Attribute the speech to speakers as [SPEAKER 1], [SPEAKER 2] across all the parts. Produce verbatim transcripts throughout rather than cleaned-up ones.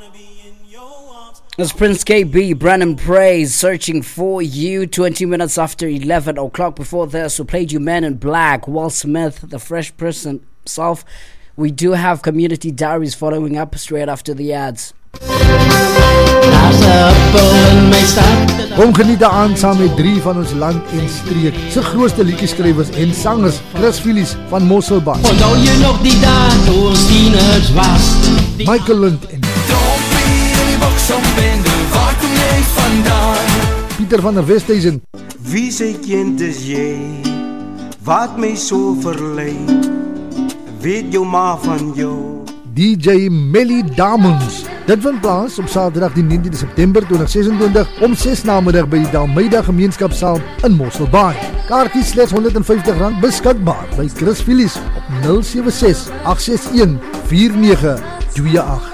[SPEAKER 1] It's Prince K B, Brandon Praise, Searching for You, twenty minutes after eleven o'clock. Before this, we played you Man in Black, Will Smith, the Fresh Prince himself. We do have Community Diaries following up straight after the ads.
[SPEAKER 2] Kom geniet aan saam met drie van ons land en streek se grootste liedjeskrywers en sangers, Chris Phillies van Mosselbaai.
[SPEAKER 3] Onthou jy nog die dae toe ons tieners was?
[SPEAKER 2] Michael Lund en Pieter van der Westhuizen.
[SPEAKER 4] Wie sy kind is jy? Wat my so verlei? Weet jou ma van jou?
[SPEAKER 2] D J Melly Damons. Dit vind plaas op Saterdag die negentiende September tweeduisend sesentwintig om ses namiddag by die Dalmeida Gemeenskapsaal in Mosselbaai. Kaartjies slegs honderd en vyftig rand beskikbaar by Chris Phillies op nul sewe ses agt ses een vier nege twee agt.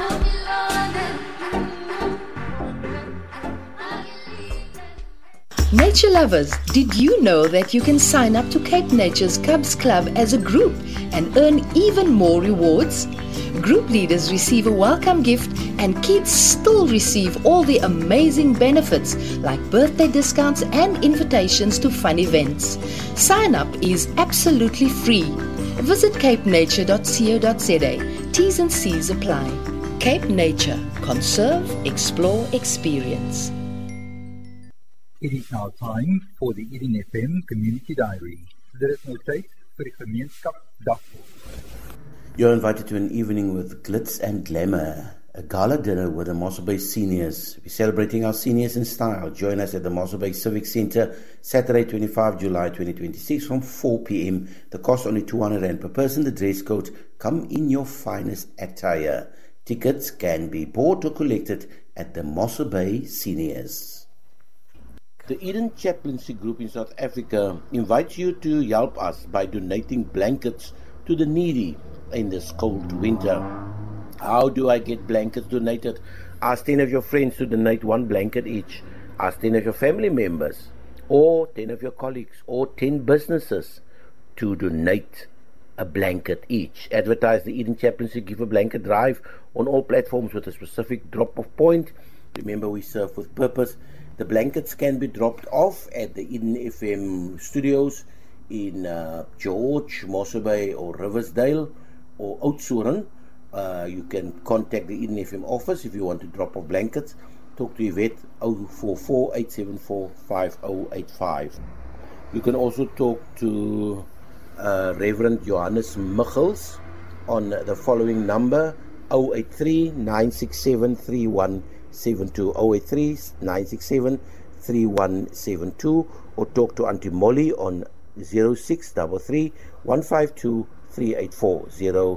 [SPEAKER 5] Nature lovers, did you know that you can sign up to Cape Nature's Cubs Club as a group and earn even more rewards? Group leaders receive a welcome gift and kids still receive all the amazing benefits like birthday discounts and invitations to fun events. Sign up is absolutely free. Visit cape nature dot co dot za. T's and C's apply. Cape Nature. Conserve, explore, experience.
[SPEAKER 6] It is now time for the Eden F M Community Diary. There is no tyd vir die gemeenskap dagboek.
[SPEAKER 7] You're invited to an evening with glitz and glamour, a gala dinner with the Mossel Bay seniors. We're celebrating our seniors in style. Join us at the Mossel Bay Civic Centre, Saturday, twenty-fifth of July twenty twenty-six from four p.m. The cost only two hundred rand per person. The dress code, come in your finest attire. Tickets can be bought or collected at the Mossel Bay seniors. The Eden Chaplaincy Group in South Africa invites you to help us by donating blankets to the needy in this cold winter. How do I get blankets donated? Ask ten of your friends to donate one blanket each. Ask ten of your family members or ten of your colleagues or ten businesses to donate a blanket each. Advertise the Eden Chaplaincy Give a Blanket drive on all platforms with a specific drop-off point. Remember, we serve with purpose. The blankets can be dropped off at the Eden F M studios in uh, George, Mossel Bay or Riversdale or Oudtshoorn. Uh, you can contact the Eden F M office if you want to drop off blankets. Talk to Yvette zero four four eight seven four five zero eight five. You can also talk to uh, Reverend Johannes Michels on the following number zero eight three nine six seven three one seven two zero eight three nine six seven three one seven two or talk to Auntie Molly on zero six three three one five two three eight four zero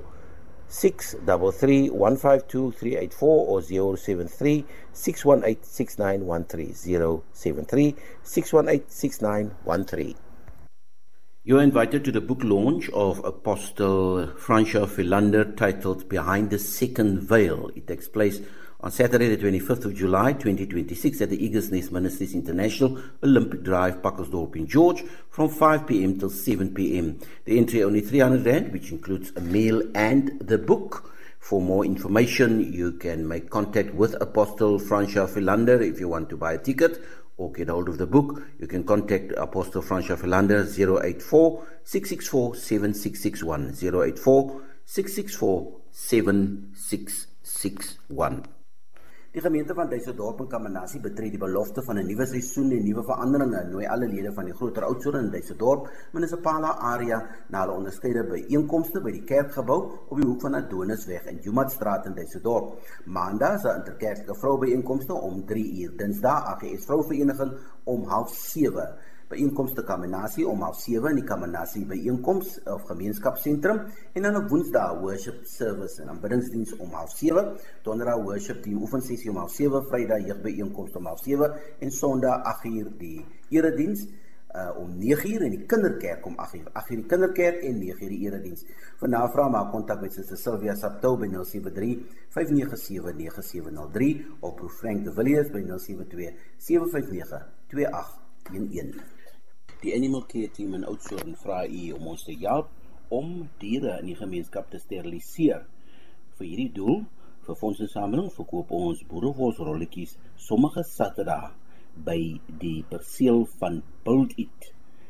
[SPEAKER 7] six three three one five two three eight four or zero seven three six one eight six nine one three zero seven three six one eight six nine one three. You are invited to the book launch of Apostle Francois Philander titled Behind the Second Veil. It takes place on Saturday the twenty-fifth of July twenty twenty-six at the Eagles Nest Ministries International, Olympic Drive, Pakkelsdorp in George from five p.m. till seven p.m. The entry only three hundred rand, which includes a meal and the book. For more information, you can make contact with Apostle Francois Philander if you want to buy a ticket or get hold of the book. You can contact Apostle Francois Philander zero eight four six six four seven six six one zero eight four six six four seven six six one. Die gemeente van Duisendorp en Kamanasie betree die belofte van 'n nuwe seisoen en nuwe veranderinge. Nooi alle lede van die groter Oudtshoorn in Duisendorp munisipale area na hulle onderskeide byeenkomste by die kerkgebou op die hoek van Adonisweg en Jumatstraat in Duisendorp. Maandag is 'n interkerklike vroubyeenkomste om drie uur. Dinsdag A G S Vrouvereniging om half sewe. Byeenkomste Kamanasie om half sewe in die Kamanasie byeenkoms of gemeenskapsentrum en dan op Woensdag worship service en aanbiddingsdiens om half sewe, Donderdag worship team oefensessie om half sewe, Vrydag jeugbyeenkoms om half sewe en Sondag agt uur die erediens uh, om nege uur en die kinderkerk om agt uur. agt uur die kinderkerk en nege uur die erediens. Vir navraag maak kontak met Suster Sylvia Saptou by nul sewe drie vyf nege sewe nege sewe nul drie of Prof Frank de Villiers by nul sewe twee sewe vyf nege twee agt een een. Die Animal Care Team in Oudtshoorn vra u om ons te help om diere in die gemeenskap te steriliseer. Vir hierdie doel Vir fondsinsameling verkoop ons boereworsrolletjies sommige Saterdag by die perseel van Build It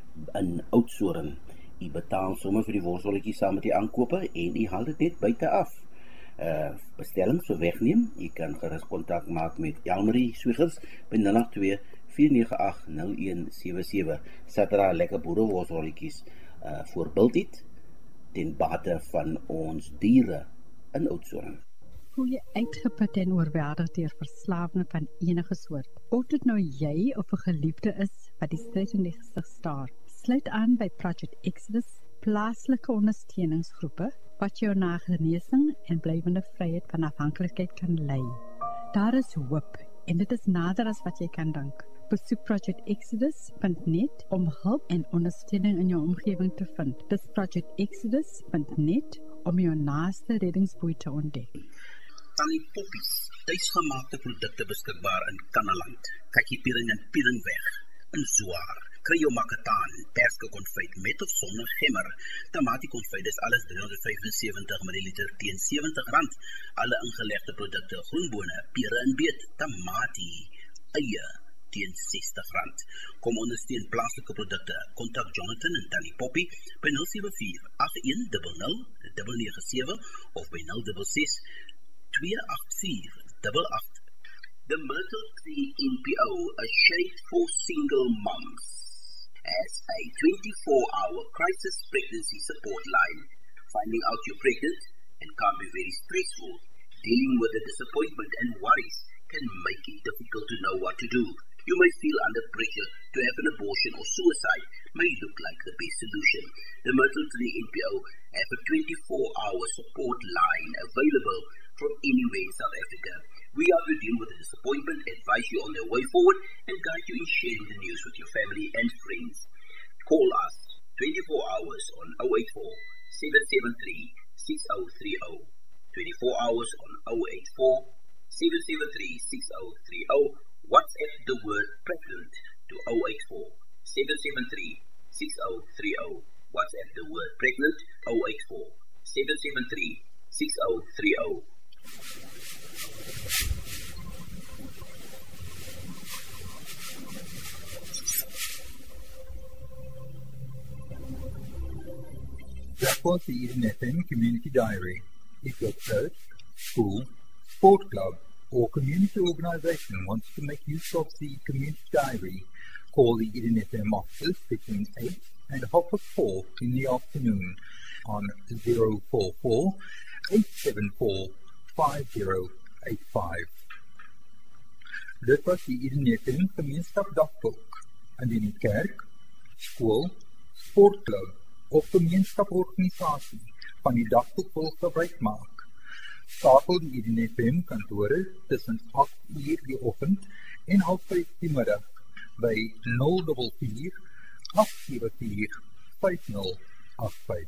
[SPEAKER 7] in Oudtshoorn. U betaal sommer vir die worsrolletjies saam met die aankope en u haal dit net buite af. Uh, bestellings vir wegneem, u kan gerus kontak maak met Elmarie Swiggers by nul agt twee, vier nege agt, nul een sewe sewe. Saterdag lekker boereworsrolletjies uh, voor Build It ten bate van ons diere in Oudtshoorn.
[SPEAKER 8] Voel jy uitgeput en oorweldig deur verslawing van enige soort? Of dit nou jy of 'n geliefde is wat die stryd in die gesig staar, sluit aan by Project Exodus, plaaslike ondersteuningsgroepe wat jou na genesing en blywende vryheid van afhanklikheid kan lei. Daar is hoop en dit is nader as wat jy kan dink. Besoek project exodus punt net om hulp en ondersteuning in jou omgewing te vind. Dis project exodus punt net om jou naaste reddingsboei te ontdek.
[SPEAKER 7] Tannie Poppies, tuisgemaakte produkte beskikbaar in Kannaland, kakiepiering en pielingweg, in Zwaar. Kry jou makataan, perske konfyt met of sonder gemmer. Tamatie konfyt is alles driehonderd vyfensewentig milliliter teen sewentig rand. Alle ingelegde produkte, groenbone, pere en beet, tamatie, eie teen sestig rand. Kom ondersteun plaaslike produkte. Kontak Jonathan en Tannie Poppy by nul sewe vier, agt een nul nul, nege nege sewe of by nul ses ses, twee agt vier, agt agt. The Myrtle Tree N P O, a shade for single moms, as a twenty-four hour crisis pregnancy support line. Finding out you're pregnant and can be very stressful. Dealing with the disappointment and worries can make it difficult to know what to do. You may feel under pressure to have an abortion or suicide may look like the best solution. The Myrtle Tree N P O have a twenty-four hour support line available from anywhere in South Africa. We are to deal with the disappointment, advise you on the way forward, and guide you in sharing the news with your family and friends. Call us twenty-four hours on zero eight four, seven seven three, six zero three zero. twenty-four hours on zero eight four, seven seven three, six zero three zero. WhatsApp the word pregnant to zero eight four, seven seven three, six zero three zero. WhatsApp the word pregnant zero eight four, seven seven three, six zero three zero.
[SPEAKER 6] That was the Eden F M Community Diary. If your church, school, sport club, or community organization wants to make use of the Community Diary, call the Eden F M office between eight and half past four in the afternoon on zero four four, eight seven four, five zero eight five. Dit was die Eden F M Gemeenskap Dagboek. Indien die kerk, skool, sportklub of gemeenskaporganisasie van die dagboek wil gebruik maak, skakel die Eden F M kantore tussen agt uur die oggend en half vyf die middag by nul vier vier, agt sewe vier, vyf nul agt vyf.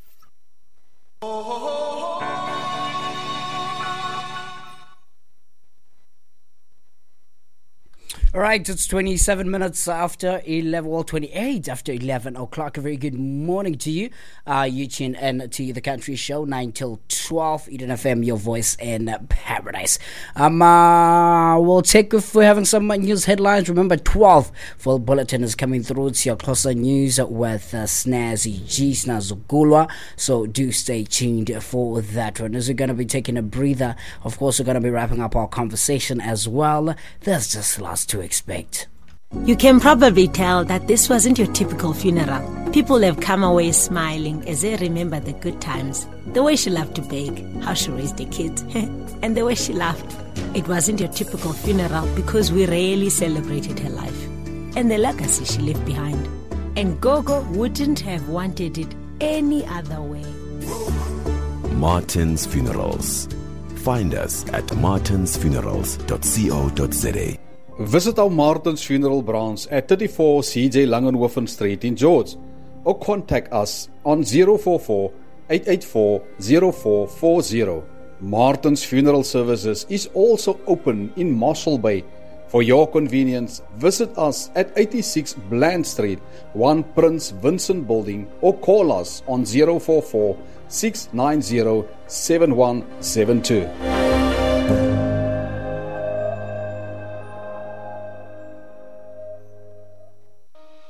[SPEAKER 1] All right, it's twenty-seven minutes after eleven, well, twenty-eight after eleven o'clock. A very good morning to you. Uh, you tune in to the Country Show, nine till twelve, Eden F M, your voice in paradise. Um, uh, we'll take if we're having some news headlines. Remember, twelve full bulletin is coming through. It's your closer news with uh, Snazzy G, Snazugulwa. So do stay tuned for that one. As we're going to be taking a breather, of course, we're going to be wrapping up our conversation as well. There's just lots to expect.
[SPEAKER 9] You can probably tell that this wasn't your typical funeral. People have come away smiling as they remember the good times. The way she loved to bake, how she raised the kids, and the way she laughed. It wasn't your typical funeral because we rarely celebrated her life and the legacy she left behind. And Gogo wouldn't have wanted it any other way.
[SPEAKER 10] Martin's Funerals. Find us at martins funerals dot co dot za.
[SPEAKER 11] Visit our Martin's Funeral branch at thirty-four C J Langenhoven Street in George, or contact us on zero four four, eight eight four, zero four four zero. Martin's Funeral Services is also open in Mossel Bay. For your convenience, visit us at eighty-six Bland Street, one Prince Vincent Building, or call us on zero four four, six nine zero, seven one seven two.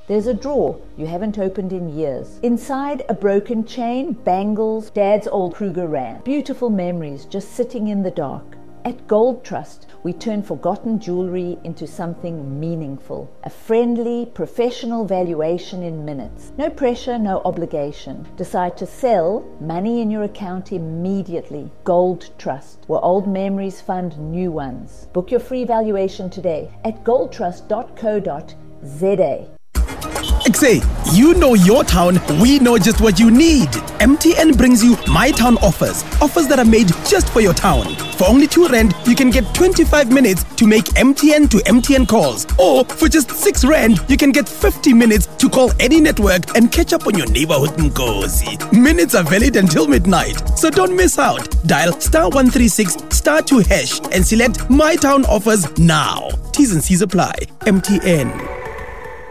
[SPEAKER 12] There's a drawer you haven't opened in years. Inside, a broken chain, bangles, Dad's old Kruger Rand. Beautiful memories just sitting in the dark. At Gold Trust, we turn forgotten jewelry into something meaningful. A friendly, professional valuation in minutes. No pressure, no obligation. Decide to sell, money in your account immediately. Gold Trust, where old memories fund new ones. Book your free valuation today at gold trust dot co dot za.
[SPEAKER 13] X A, you know your town, we know just what you need. M T N brings you My Town offers. Offers that are made just for your town. For only two rand, you can get twenty-five minutes to make M T N to M T N calls. Or for just six rand, you can get fifty minutes to call any network and catch up on your neighborhood Nkosi. Minutes are valid until midnight, so don't miss out. Dial star one three six star two hash and select My Town offers now. T's and C's apply. M T N.